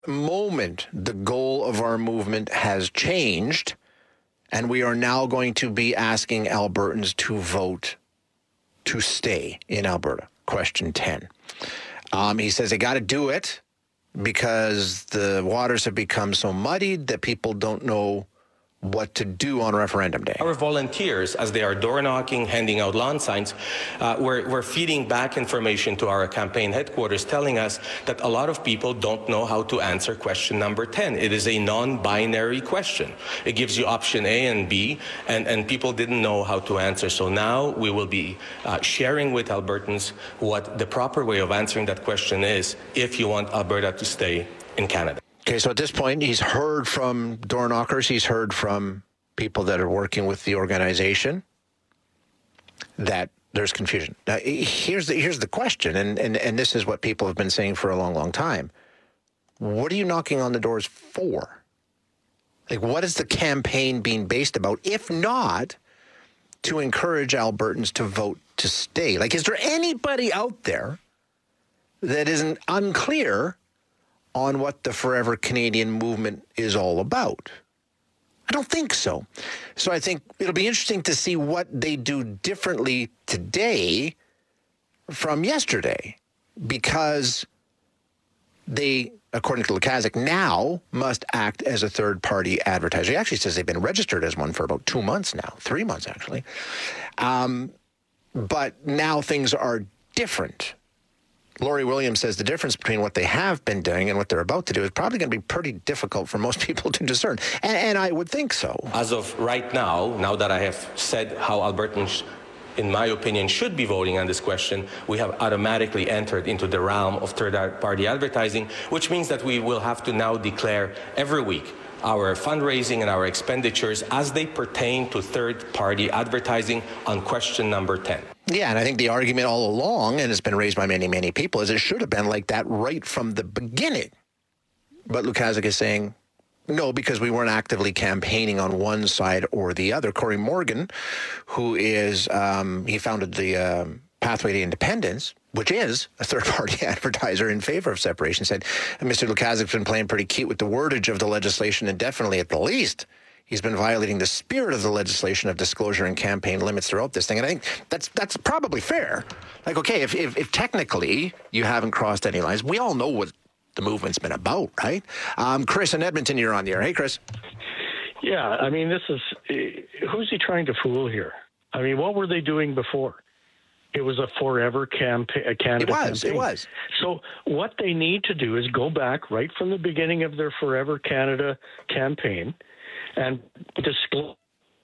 moment the goal of our movement has changed, and we are now going to be asking Albertans to vote to stay in Alberta. Question 10. He says they got to do it because the waters have become so muddied that people don't know what to do on referendum day. Our volunteers, as they are door knocking, handing out lawn signs, we're feeding back information to our campaign headquarters telling us that a lot of people don't know how to answer question number 10. It is a non-binary question. It gives you option A and B, and people didn't know how to answer. So now we will be sharing with Albertans what the proper way of answering that question is if you want Alberta to stay in Canada. Okay, so at this point, he's heard from door knockers, he's heard from people that are working with the organization that there's confusion. Now, here's the question, and this is what people have been saying for a long, long time. What are you knocking on the doors for? Like, what is the campaign being based about, if not to encourage Albertans to vote to stay? Like, is there anybody out there that isn't unclear on what the Forever Canadian movement is all about? I don't think so. So I think it'll be interesting to see what they do differently today from yesterday, because they, according to Lukaszuk, now must act as a third-party advertiser. He actually says they've been registered as one for about 2 months now, 3 months actually. But now things are different. Lori Williams says the difference between what they have been doing and what they're about to do is probably going to be pretty difficult for most people to discern. And I would think so. As of right now that I have said how Albertans, in my opinion, should be voting on this question, we have automatically entered into the realm of third-party advertising, which means that we will have to now declare every week our fundraising and our expenditures as they pertain to third-party advertising on question number 10. Yeah, and I think the argument all along, and it's been raised by many, many people, is it should have been like that right from the beginning. But Lukaszuk is saying, no, because we weren't actively campaigning on one side or the other. Corey Morgan, who is, he founded the Pathway to Independence, which is a third-party advertiser in favor of separation, said Mr. Lukaszuk's been playing pretty cute with the wordage of the legislation, and definitely at the least he's been violating the spirit of the legislation of disclosure and campaign limits throughout this thing. And I think that's probably fair. Like, okay, if technically you haven't crossed any lines, we all know what the movement's been about, right? Chris in Edmonton, you're on the air. Hey, Chris. Yeah, I mean, this is, who's he trying to fool here? I mean, what were they doing before? It was a forever Canada campaign. It was. So what they need to do is go back right from the beginning of their Forever Canada campaign and disclose.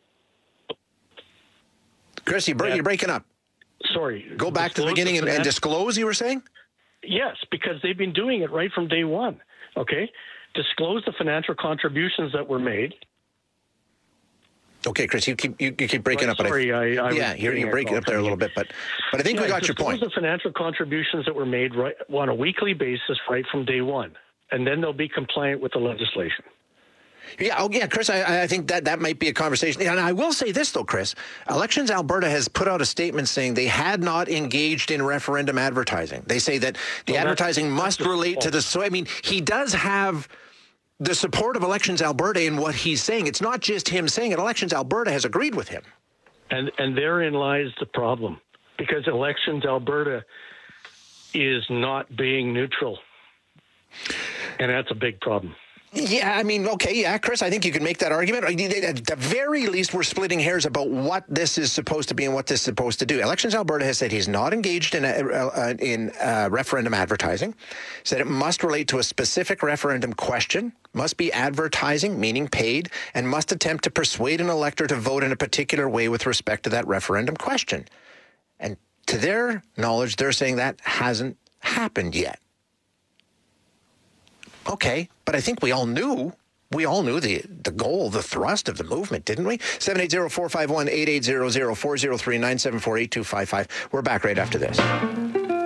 Chris, you're breaking up. Sorry. Go back to the beginning and disclose, you were saying? Yes, because they've been doing it right from day one, okay? Disclose the financial contributions that were made. Okay, Chris, you keep breaking up. Sorry, you're breaking up there a little bit, but I think we got your point. The financial contributions that were made right on a weekly basis right from day one, and then they'll be compliant with the legislation. Yeah, Chris, I think that might be a conversation. And I will say this, though, Chris. Elections Alberta has put out a statement saying they had not engaged in referendum advertising. They say that the advertising must relate to the... So, I mean, he does have the support of Elections Alberta in what he's saying. It's not just him saying it. Elections Alberta has agreed with him. And therein lies the problem, because Elections Alberta is not being neutral. And that's a big problem. Yeah, I mean, okay, yeah, Chris, I think you can make that argument. At the very least, we're splitting hairs about what this is supposed to be and what this is supposed to do. Elections Alberta has said he's not engaged in referendum advertising, said it must relate to a specific referendum question, must be advertising, meaning paid, and must attempt to persuade an elector to vote in a particular way with respect to that referendum question. And to their knowledge, they're saying that hasn't happened yet. Okay, but I think we all knew the goal, the thrust of the movement, didn't we? 780-451-8800, 403-974-8255. We're back right after this.